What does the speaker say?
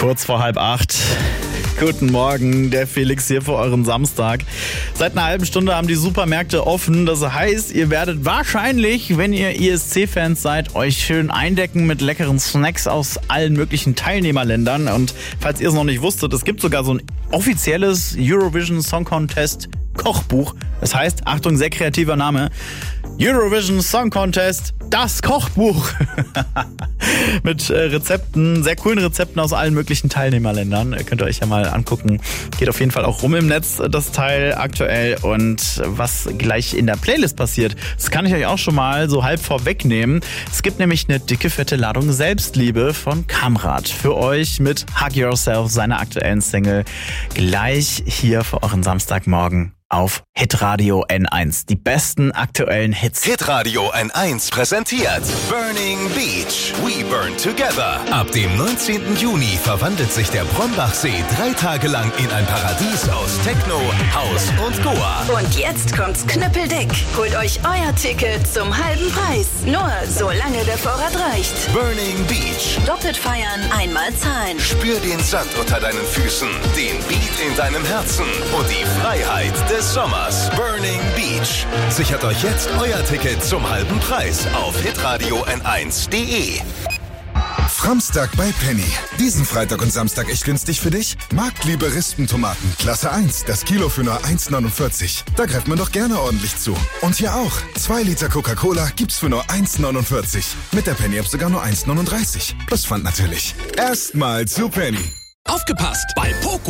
Kurz vor 7:30. Guten Morgen, der Felix hier für euren Samstag. Seit einer halben Stunde haben die Supermärkte offen. Das heißt, ihr werdet wahrscheinlich, wenn ihr ESC-Fans seid, euch schön eindecken mit leckeren Snacks aus allen möglichen Teilnehmerländern. Und falls ihr es noch nicht wusstet, es gibt sogar so ein offizielles Eurovision Song Contest Kochbuch. Das heißt, Achtung, sehr kreativer Name, Eurovision Song Contest, das Kochbuch. Mit Rezepten, sehr coolen Rezepten aus allen möglichen Teilnehmerländern. Könnt ihr euch ja mal angucken. Geht auf jeden Fall auch rum im Netz, das Teil aktuell. Und was gleich in der Playlist passiert, das kann ich euch auch schon mal so halb vorwegnehmen. Es gibt nämlich eine dicke, fette Ladung Selbstliebe von Kamrat für euch mit Hug Yourself, seiner aktuellen Single. Gleich hier für euren Samstagmorgen auf Hitradio N1. Die besten aktuellen Hits. Hitradio N1 präsentiert Burning Beach. We Burn Together. Ab dem 19. Juni verwandelt sich der Brombachsee 3 Tage lang in ein Paradies aus Techno, House und Goa. Und jetzt kommt's knüppeldick. Holt euch euer Ticket zum halben Preis. Nur solange der Vorrat reicht. Burning Beach. Doppelt feiern, einmal zahlen. Spür den Sand unter deinen Füßen, den Beat in deinem Herzen und die Freiheit des Sommers. Burning Beach. Sichert euch jetzt euer Ticket zum halben Preis auf hitradio n1.de. Framstag bei Penny. Diesen Freitag und Samstag echt günstig für dich? Marktliebe Rispentomaten, Klasse 1, das Kilo für nur 1,49. Da greift man doch gerne ordentlich zu. Und hier auch, 2 Liter Coca-Cola gibt's für nur 1,49. Mit der Penny-App sogar nur 1,39. Plus Pfand natürlich. Erstmal zu Penny. Aufgepasst! Bei Poco